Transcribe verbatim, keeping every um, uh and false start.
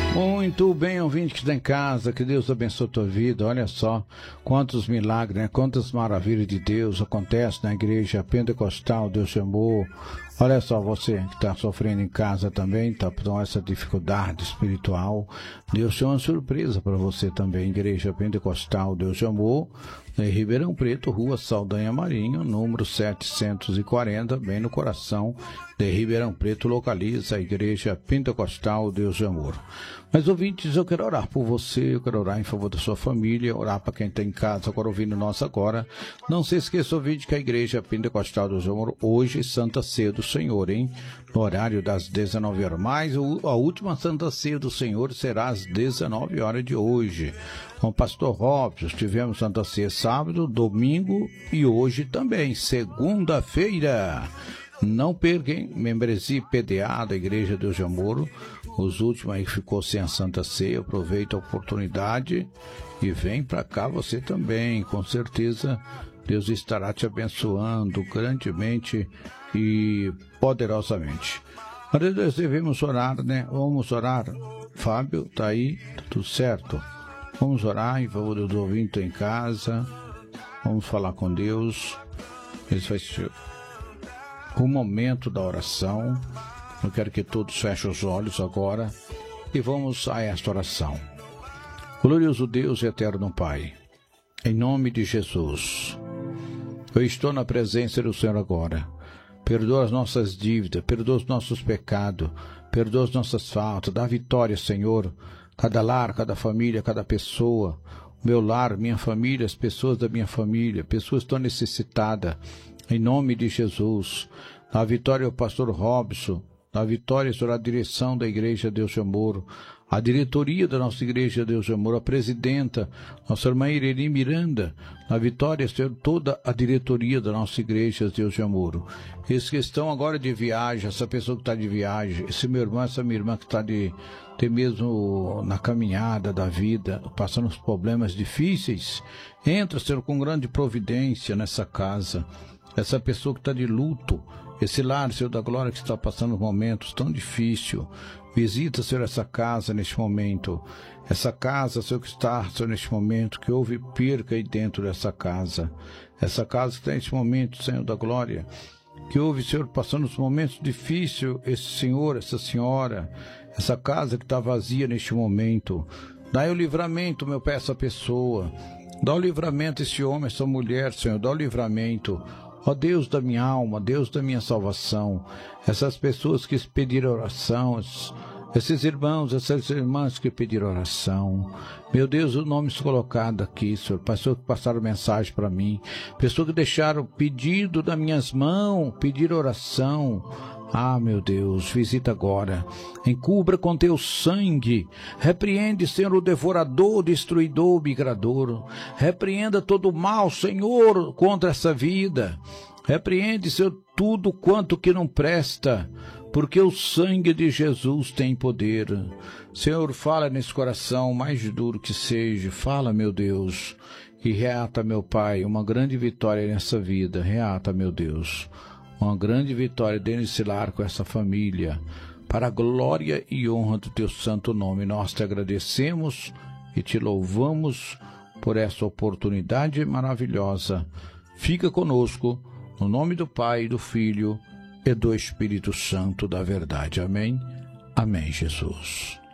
Muito bem, ouvinte que está em casa, que Deus abençoe a tua vida. Olha só quantos milagres, né? Quantas maravilhas de Deus acontecem na igreja pentecostal, Deus chamou. Olha só, você que está sofrendo em casa também, está com essa dificuldade espiritual, Deus tem uma surpresa para você também. Igreja Pentecostal, Deus chamou, em Ribeirão Preto, Rua Saldanha Marinho, número setecentos e quarenta, bem no coração de Ribeirão Preto, localiza a Igreja Pentecostal, Deus de Amor. Mas, ouvintes, eu quero orar por você, eu quero orar em favor da sua família, orar para quem está em casa, agora ouvindo nós agora. Não se esqueça, ouvinte, que a Igreja Pentecostal, Deus de Amor, hoje, Santa Ceia do Senhor, hein? No horário das dezenove horas. Mas a última Santa Ceia do Senhor será às dezenove horas de hoje. Com o pastor Robson, tivemos Santa Ceia sábado, domingo e hoje também, segunda-feira. Não percam, membresia P D A da Igreja Deus de Amor. Os últimos aí que ficou sem a Santa Ceia, aproveita a oportunidade e vem para cá você também. Com certeza Deus estará te abençoando grandemente e poderosamente. Mas nós devemos orar, né? Vamos orar. Fábio, tá aí, tá tudo certo? Vamos orar em favor dos ouvintes em casa. Vamos falar com Deus. Esse vai ser o momento da oração. Eu quero que todos fechem os olhos agora e vamos a esta oração. Glorioso Deus e eterno Pai, em nome de Jesus, eu estou na presença do Senhor agora. Perdoa as nossas dívidas, perdoa os nossos pecados, perdoa as nossas faltas, dá vitória, Senhor, cada lar, cada família, cada pessoa, meu lar, minha família, as pessoas da minha família, pessoas que estão necessitadas, em nome de Jesus. Dá vitória ao pastor Robson, dá vitória sobre a direção da Igreja Deus de Amor, a diretoria da nossa Igreja Deus de Amor, a presidenta, nossa irmã Irene Miranda, na vitória, Senhor, toda a diretoria da nossa Igreja Deus de Amor. Esses que estão agora de viagem, essa pessoa que está de viagem, esse meu irmão, essa minha irmã que está de, até mesmo na caminhada da vida, passando os problemas difíceis, entra, Senhor, com grande providência nessa casa. Essa pessoa que está de luto, esse lar, Senhor da glória, que está passando momentos tão difíceis, visita, Senhor, essa casa neste momento, essa casa, Senhor, que está, Senhor, neste momento, que houve perca aí dentro dessa casa, essa casa que está neste momento, Senhor da glória, que houve, Senhor, passando os momentos difíceis, esse senhor, essa senhora, essa casa que está vazia neste momento, dá o livramento, meu Pai, essa pessoa, dá o livramento a esse homem, essa mulher, Senhor, dá o livramento. Ó Deus da minha alma, Deus da minha salvação, essas pessoas que pediram oração, esses irmãos, essas irmãs que pediram oração, meu Deus, o nome está colocado aqui, Senhor, pessoas que passaram mensagem para mim, pessoas que deixaram pedido nas minhas mãos, pediram oração. Ah, meu Deus, visita agora, encubra com teu sangue, repreende, Senhor, o devorador, o destruidor, o migrador, repreenda todo o mal, Senhor, contra essa vida, repreende, Senhor, tudo quanto que não presta, porque o sangue de Jesus tem poder. Senhor, fala nesse coração, mais duro que seja, fala, meu Deus, e reata, meu Pai, uma grande vitória nessa vida, reata, meu Deus, uma grande vitória dentro desse lar com essa família, para a glória e honra do teu santo nome. Nós te agradecemos e te louvamos por essa oportunidade maravilhosa. Fica conosco, no nome do Pai, do Filho e do Espírito Santo da verdade. Amém. Amém, Jesus.